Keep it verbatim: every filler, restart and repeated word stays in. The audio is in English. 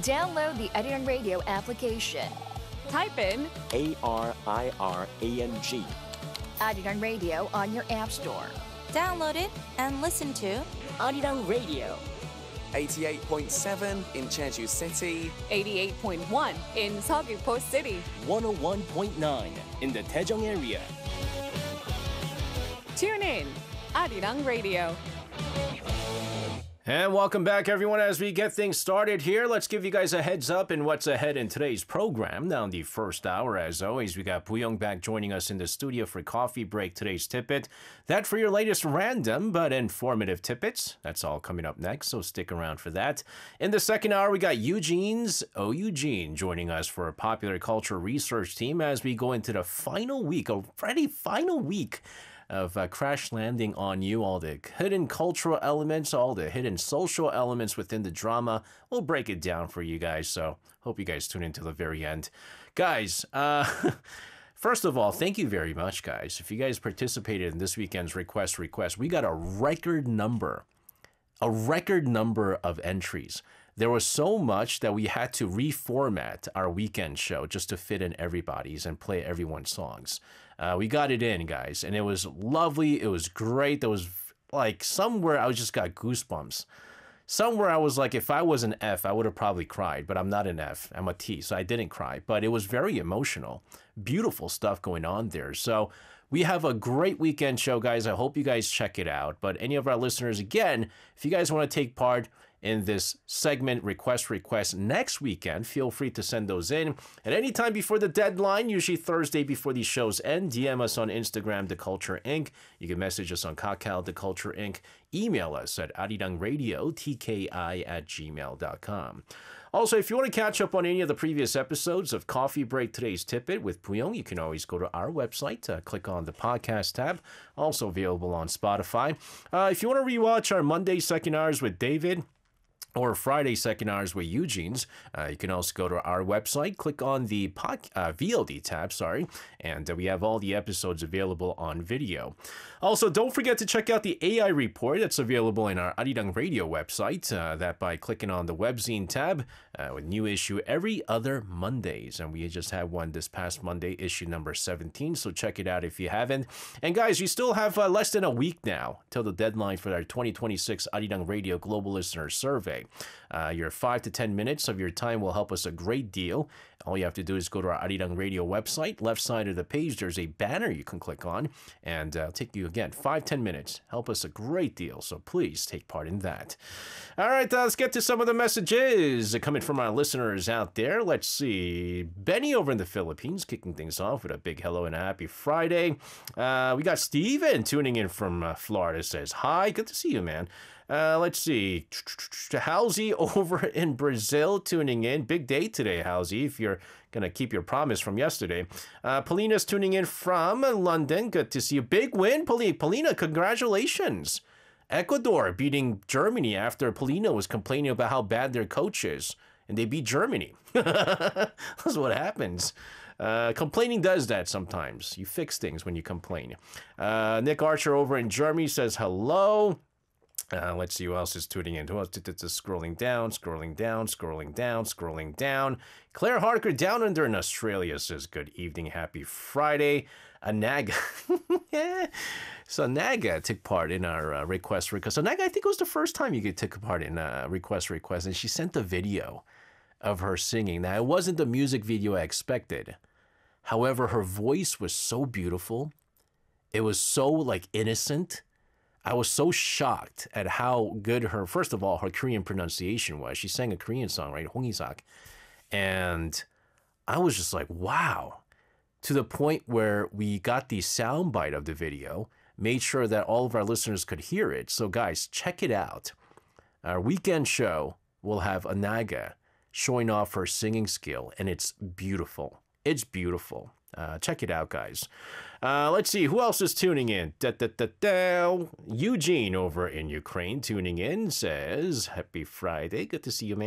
Download the Arirang Radio application. Type in A R I R A N G. Arirang Radio on your app store. Download it and listen to Arirang Radio. eighty-eight point seven in Jeju City. eighty-eight point one in Seogwipo City. one oh one point nine in the Daejeong area. Tune in, Arirang Radio. And welcome back, everyone. As we get things started here, let's give you guys a heads up in what's ahead in today's program. Now, in the first hour, as always, we got Boo-young back joining us in the studio for Coffee Break, today's tidbit. That for your latest random but informative tidbits. That's all coming up next, so stick around for that. In the second hour, we got Eugene's Oh Eugene joining us for a popular culture research team as we go into the final week, already final week of uh, Crash Landing on You, all the hidden cultural elements, all the hidden social elements within the drama. We'll break it down for you guys, so hope you guys tune in to the very end. Guys, uh, first of all, thank you very much, guys. If you guys participated in this weekend's Request Request, we got a record number, a record number of entries. There was so much that we had to reformat our weekend show just to fit in everybody's and play everyone's songs. Uh, we got it in, guys, and it was lovely. It was great. There was like somewhere I just got goosebumps. Somewhere I was like, if I was an F, I would have probably cried, but I'm not an F. I'm a T, so I didn't cry. But it was very emotional. Beautiful stuff going on there. So we have a great weekend show, guys. I hope you guys check it out. But any of our listeners, again, if you guys want to take part in this segment, Request Request, next weekend, feel free to send those in at any time before the deadline, usually Thursday before these shows end. D M us on Instagram, The Culture Incorporated. You can message us on Kakao, The Culture Incorporated. Email us at arirangradio, T K I at gmail dot com. Also, if you want to catch up on any of the previous episodes of Coffee Break, today's tidbit with Boo-young, you can always go to our website, uh, click on the podcast tab, also available on Spotify. Uh, if you want to rewatch our Monday second hours with David, or Friday second hours with Eugene's, uh, you can also go to our website, click on the pod, uh, V O D tab, sorry, and uh, we have all the episodes available on video. Also, don't forget to check out the A I report that's available in our Arirang Radio website, uh, that by clicking on the webzine tab, uh, with new issue every other Mondays, and we just had one this past Monday, issue number seventeen, so check it out if you haven't. And guys, you still have uh, less than a week now till the deadline for our twenty twenty-six Arirang Radio Global Listener Survey. Uh, your five to ten minutes of your time will help us a great deal. All you have to do is go to our Arirang Radio website. Left side of the page, there's a banner you can click on, and uh, take you again five ten minutes. Help us a great deal, so please take part in that. All right, uh, let's get to some of the messages coming from our listeners out there. Let's see. Benny over in the Philippines kicking things off with a big hello and a happy Friday. Uh, we got Steven tuning in from uh, Florida. Says, hi, good to see you, man. Uh, let's see. Halsey over in Brazil tuning in. Big day today, Halsey, if you're going to keep your promise from yesterday. Uh, Paulina's tuning in from London. Good to see you. Big win, Paulina. Paulina, congratulations. Ecuador beating Germany after Paulina was complaining about how bad their coach is. And they beat Germany. That's what happens. Uh, complaining does that sometimes. You fix things when you complain. Uh, Nick Archer over in Germany says hello. Uh, let's see who else is tuning in. Who else? Scrolling down, scrolling down, scrolling down, scrolling down. Claire Harker down under in Australia says, good evening, happy Friday. Anaga. Yeah. So Naga took part in our uh, request request. So Naga, I think it was the first time you could take part in a request request, and she sent a video of her singing. Now, it wasn't the music video I expected. However, her voice was so beautiful. It was so, like, innocent. I was so shocked at how good her, first of all, her Korean pronunciation was. She sang a Korean song, right? Hongisak. And I was just like, wow. To the point where we got the soundbite of the video, made sure that all of our listeners could hear it. So guys, check it out. Our weekend show will have Anaga showing off her singing skill, and it's beautiful. It's beautiful. Uh, check it out, guys. Uh, let's see, who else is tuning in? Da, da, da, da. Eugene over in Ukraine tuning in says, happy Friday. Good to see you, man.